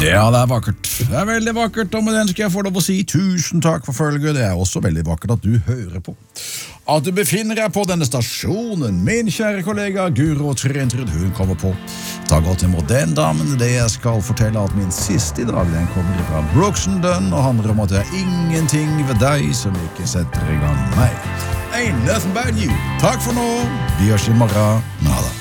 Ja, det er vakkert. Det er veldig vakkert, og med den skal jeg få lov å si tusen takk for følget. Det er også veldig vakkert at du hører på. At du befinner deg på denne stasjonen. Min kjære kollega Guro Trentrud, hun kommer på. Ta godt imot den damen. Det jeg skal fortelle at min siste i dag, den kommer fra Brooks & Dunn, og handler om at det er ingenting ved deg som ikke setter i gang meg. Ain't nothing about you. Takk for nå. Vi høres i morgen. Nada.